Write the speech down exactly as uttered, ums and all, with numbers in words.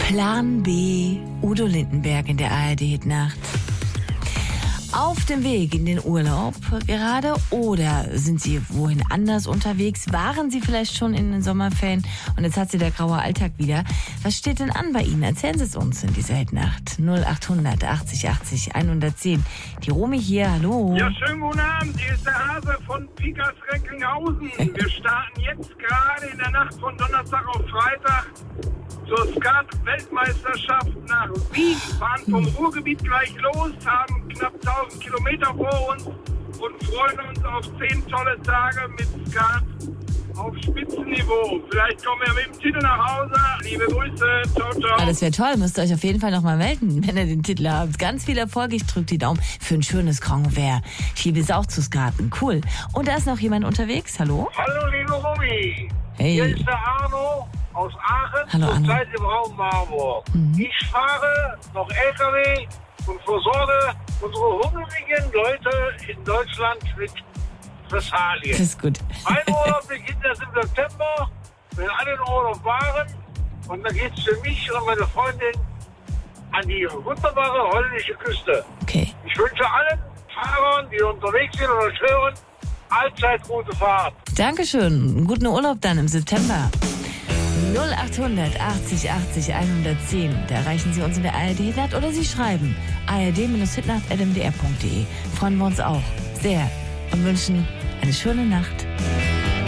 Plan B, Udo Lindenberg in der A R D-Hitnacht. Auf dem Weg in den Urlaub gerade oder sind Sie wohin anders unterwegs? Waren Sie vielleicht schon in den Sommerferien und jetzt hat Sie der graue Alltag wieder? Was steht denn an bei Ihnen? Erzählen Sie es uns in dieser Hitnacht. null acht hundert achtzig achtzig hundertzehn. Die Romy hier, hallo. Ja, schönen guten Abend. Hier ist der Hase von Pikas Recklinghausen. Wir starten jetzt gerade in der Nacht von Donnerstag auf Freitag zur Skat-Weltmeisterschaft nach Wien. Fahren vom Ruhrgebiet gleich los, haben knapp tausend Kilometer vor uns und freuen uns auf zehn tolle Tage mit Skat auf Spitzenniveau. Vielleicht kommen wir mit dem Titel nach Hause. Liebe Grüße. Ciao, ciao. Ja, das wäre toll. Müsst ihr euch auf jeden Fall nochmal melden, wenn ihr den Titel habt. Ganz viel Erfolg. Ich drücke die Daumen für ein schönes Grand Verre. Ich liebe es auch zu skaten. Cool. Und da ist noch jemand unterwegs. Hallo? Hallo, liebe Romy. Hey. Hier ist der Arno aus Aachen. Hallo, Arno. Zurzeit im Raum Marburg. Mhm. Ich fahre noch L K W und versorge unsere hungrigen Leute in Deutschland mit Fressalien. Das ist gut. Mein Urlaub beginnt erst im September, wenn alle in Urlaub waren. Und dann geht es für mich und meine Freundin an die wunderbare holländische Küste. Okay. Ich wünsche allen Fahrern, die unterwegs sind oder hören, allzeit gute Fahrt. Dankeschön. Einen guten Urlaub dann im September. null acht hundert achtzig achtzig hundertzehn. Da erreichen Sie uns in der A R D-Hitnacht oder Sie schreiben a r d Hitnacht at m d r punkt d e. Freuen wir uns auch sehr und wünschen eine schöne Nacht.